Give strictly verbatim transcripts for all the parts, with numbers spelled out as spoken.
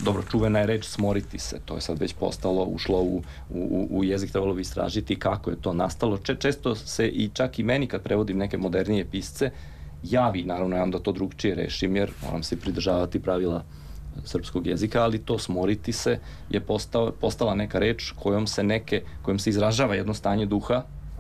dobro, čuvena je reč smoriti se, to je sad već postalo, ušlo u, u, u jezik, trebalo bi istražiti kako je to nastalo. Če, često se i čak i meni kad prevodim neke modernije pisce, javi, naravno ja onda to drugčije rešim, jer moram se pridržavati pravila srpskog jezika, ali to smoriti se je postao, postala neka reč kojom se neke, kojom se izražava jedno stanje duha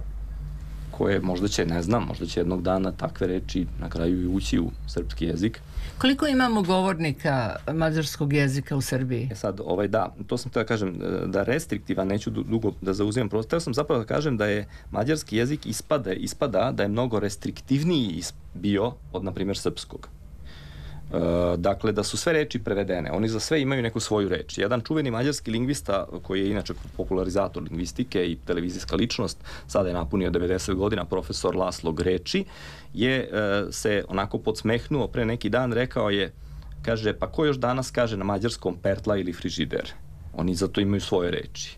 koje možda će, ne znam, možda će jednog dana takve reči na kraju i ući u srpski jezik. Koliko imamo govornika mađarskog jezika u Srbiji? E sad, ovaj, da, to sam htio da kažem, da restriktivan, neću dugo da zauzimam prostor, htio sam zapravo da kažem da je mađarski jezik ispada, ispada da je mnogo restriktivniji bio od, na primjer, srpskog. Uh, dakle, da su sve reči prevedene. Oni za sve imaju neku svoju reč. Jedan čuveni mađarski lingvista, koji je inače popularizator lingvistike i televizijska ličnost, sada je napunio devedeset godina, profesor Laslo Greči, je uh, se onako podsmehnuo pre neki dan, rekao je, kaže, pa ko još danas kaže na mađarskom pertla ili frižider? Oni zato imaju svoje reči.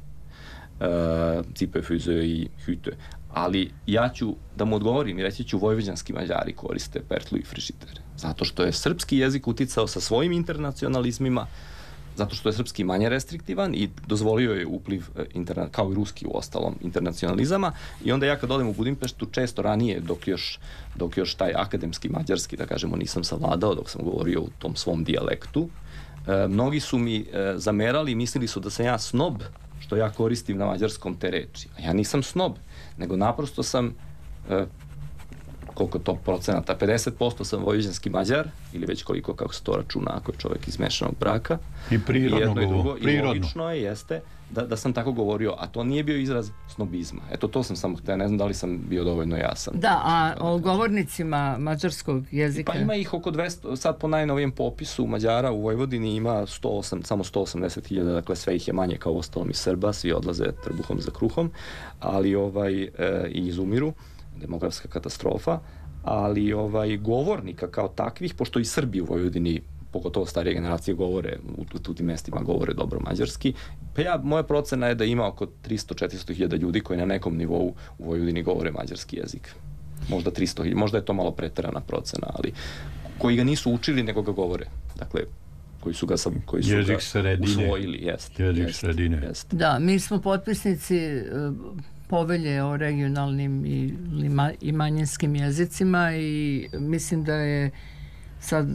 Uh, cipe, füze i hüte. Ali ja ću da mu odgovorim i reći ću vojvođanski Mađari koriste pertlu i frižider. Zato što je srpski jezik uticao sa svojim internacionalizmima, zato što je srpski manje restriktivan i dozvolio je upliv, interna, kao i ruski u ostalom, internacionalizama. I onda ja kad odem u Budimpeštu, često ranije, dok još, dok još taj akademski mađarski, da kažemo, nisam savladao, dok sam govorio u tom svom dijalektu, e, mnogi su mi e, zamerali i mislili su da sam ja snob, što ja koristim na mađarskom te reči. A ja nisam snob, nego naprosto sam, e, koliko to procenata, pedeset posto sam vojvođanski Mađar, ili već koliko, kako se to računa, ako je čovjek iz mešanog braka. I prirodno I jedno i drugo. Prirodno. I logično je, jeste, da, da sam tako govorio, a to nije bio izraz snobizma. Eto, to sam samo htio, ne znam da li sam bio dovoljno jasan. Da, a o govornicima mađarskog jezika? Pa ima ih oko dvesta, sad po najnovijem popisu Mađara u Vojvodini ima sto osam, samo sto osamdeset hiljada, dakle sve ih je manje kao ostalom iz Srba, svi odlaze trbuhom za kruhom, ali ovaj, e, i izumiru, demografska katastrofa, ali ovaj, govornika kao takvih, pošto i Srbi u Vojvodini, pogotovo starije generacije, govore, u, u tim mestima govore dobro mađarski, pa ja, moja procena je da ima oko tristo do četiristo hiljada ljudi koji na nekom nivou u Vojvodini govore mađarski jezik. Možda tristo hiljada, možda je to malo preterana procena, ali koji ga nisu učili, nego ga govore. Dakle, koji su ga, sam, koji su jezik ga sredine. usvojili. Jest, jezik jest, sredine. Jest. Da, mi smo potpisnici uh, povelje o regionalnim i, i manjinskim jezicima i mislim da je sad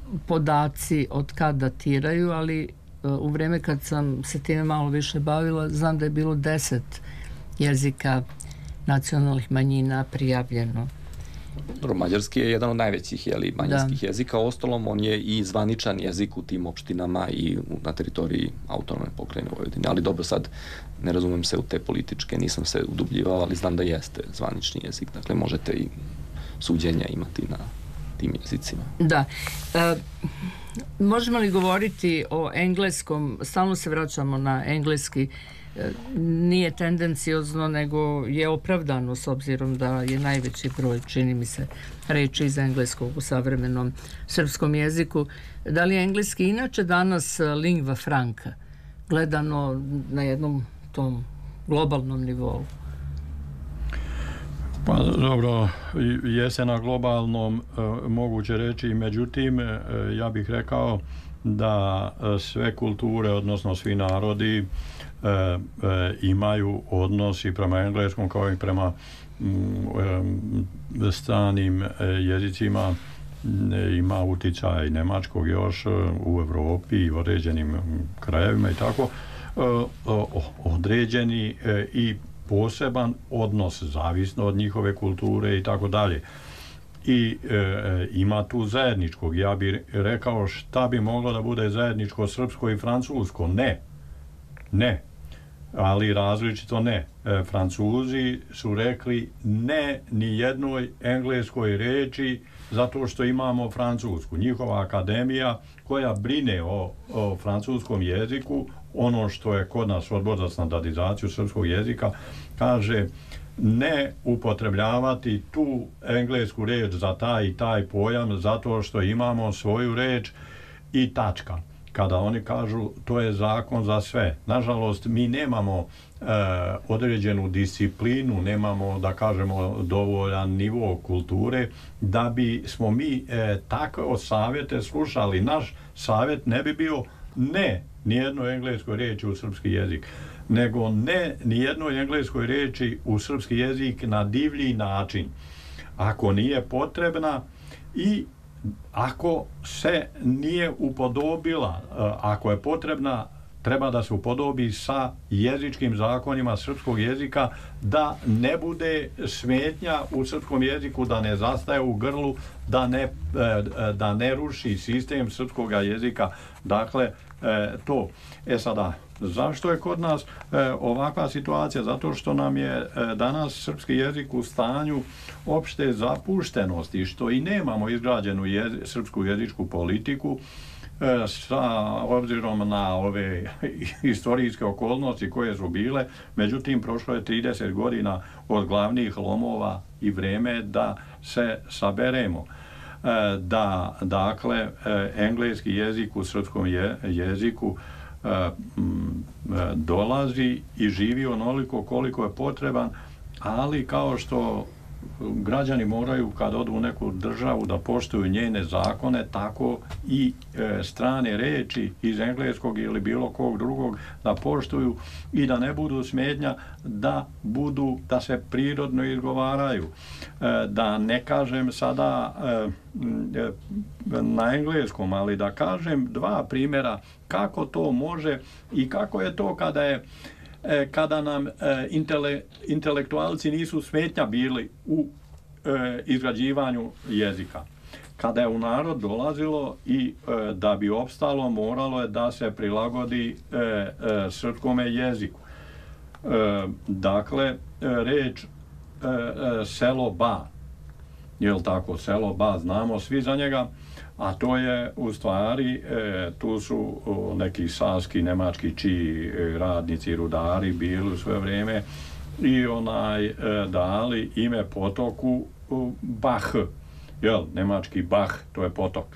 podaci od kad datiraju, ali uh, u vreme kad sam se time malo više bavila, znam da je bilo deset jezika nacionalnih manjina prijavljeno. Mađarski je jedan od najvećih jeli, manjinskih da. jezika, ostalom on je i zvaničan jezik u tim opštinama i na teritoriji autonomne pokrajine Vojvodine, ali dobro, sad ne razumem se u te političke, nisam se udubljivao, ali znam da jeste zvanični jezik, dakle možete i suđenja imati na tim jezicima. Da. E, možemo li govoriti o engleskom, stalno se vraćamo na engleski, nije tendencijozno, nego je opravdano s obzirom da je najveći broj, čini mi se, reči iz engleskog u savremenom srpskom jeziku. Da li je engleski inače danas lingva franca, gledano na jednom tom globalnom nivou? Pa dobro, jeste na globalnom uh, moguće reći, međutim uh, ja bih rekao da uh, sve kulture, odnosno svi narodi E, e, imaju odnos i prema engleskom kao i prema m, e, stranim e, jezicima, e, ima uticaj nemačkog još e, u Evropi i određenim krajevima i tako, e, o, određeni e, i poseban odnos zavisno od njihove kulture i tako dalje. I e, ima tu zajedničkog. Ja bih rekao šta bi moglo da bude zajedničko srpsko i francusko. Ne. Ne. Ali različito ne. E, Francuzi su rekli ne ni jednoj engleskoj reči zato što imamo francusku. Njihova akademija koja brine o, o francuskom jeziku, ono što je kod nas odbor za standardizaciju srpskog jezika, kaže ne upotrebljavati tu englesku reč za taj i taj pojam zato što imamo svoju reč i tačka. Kada oni kažu to je zakon za sve. Nažalost, mi nemamo e, određenu disciplinu, nemamo, da kažemo, dovoljan nivo kulture, da bi smo mi e, takve savjete slušali. Naš savjet ne bi bio ne nijednoj engleskoj riječi u srpski jezik, nego ne nijednoj engleskoj riječi u srpski jezik na divlji način, ako nije potrebna i ako se nije upodobila, ako je potrebna, treba da se upodobi sa jezičkim zakonima srpskog jezika, da ne bude smetnja u srpskom jeziku, da ne zastaje u grlu, da ne, da ne ruši sistem srpskog jezika. Dakle, to. E sada, zašto je kod nas ovakva situacija? Zato što nam je danas srpski jezik u stanju opšte zapuštenosti, što i nemamo izgrađenu jezi, srpsku jezičku politiku, sa obzirom na ove istorijske okolnosti koje su bile. Međutim, prošlo je trideset godina od glavnih lomova i vreme da se saberemo. Da, dakle, engleski jezik u srpskom je, jeziku dolazi i živi onoliko koliko je potreban, ali kao što građani moraju kad odu u neku državu da poštuju njene zakone, tako i e, strane reči iz engleskog ili bilo kog drugog da poštuju i da ne budu smetnja, da budu, da se prirodno izgovaraju. E, da ne kažem sada e, na engleskom, ali da kažem dva primjera kako to može i kako je to kada je kada nam e, intele, intelektualci nisu smetnja bili u e, izgrađivanju jezika. Kada je u narod dolazilo i e, da bi opstalo, moralo je da se prilagodi e, e, srpskome jeziku. E, dakle, reč e, e, selo ba, jel tako, selo ba, znamo svi za njega, a to je u stvari, e, tu su o, neki saski, nemački čiji e, radnici, rudari bili u svoje vrijeme i onaj e, dali ime potoku o, Bach, jel, nemački Bach, to je potok.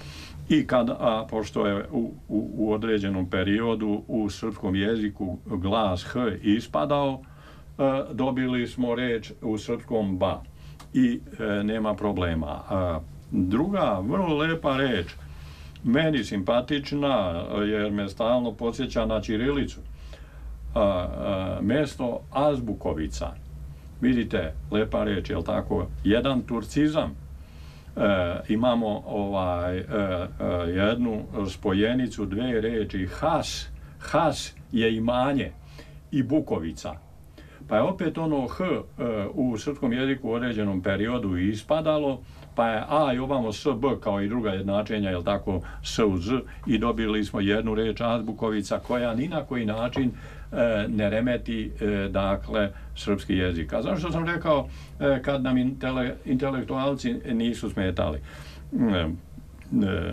I kad, a pošto je u, u, u određenom periodu u srpskom jeziku glas H ispadao, e, dobili smo reč u srpskom ba i e, nema problema. A, druga, vrlo lepa reč, meni simpatična, jer me stalno podsjeća na ćirilicu. A, a, mesto Azbukovica. Vidite, lepa reč, jel tako? Jedan turcizam. E, imamo ovaj, e, e, jednu spojenicu, dve reči, has. Has je imanje i Bukovica. Pa je opet ono H e, u srpskom jeziku u određenom periodu ispadalo, pa je A i ovamo S, B kao i druga jednačenja, jel tako, S u Z, i dobili smo jednu reč Azbukovica koja ni na koji način e, ne remeti, e, dakle, srpski jezik. A zašto sam rekao e, kad nam intele, intelektualci nisu smetali? E, e,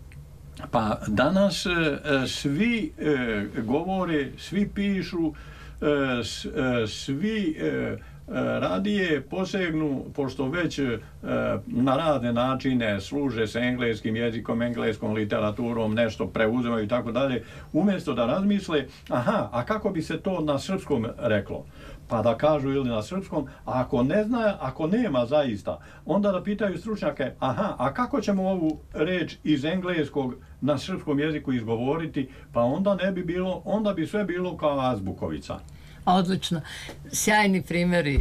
pa danas e, svi e, govore, svi pišu, e, s, e, svi e, radije posegnu, pošto već e, na razne načine služe se engleskim jezikom, engleskom literaturom, nešto preuzimaju i tako dalje, umjesto da razmisle, aha, a kako bi se to na srpskom reklo? Pa da kažu ili na srpskom, a ako ne zna, ako nema zaista, onda da pitaju stručnjake, aha, a kako ćemo ovu reč iz engleskog na srpskom jeziku izgovoriti, pa onda ne bi bilo, onda bi sve bilo kao Azbukovica. Odlično. Sjajni primjeri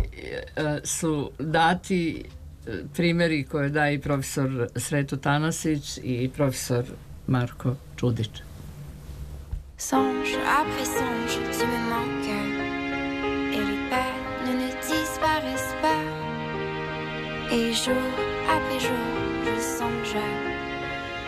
su dati, primjeri koje daje i profesor Sreto Tanasić i profesor Marko Čudić. Songe après songe, tu me manques et les peines ne disparaissent pas. Et jour après jour, je songe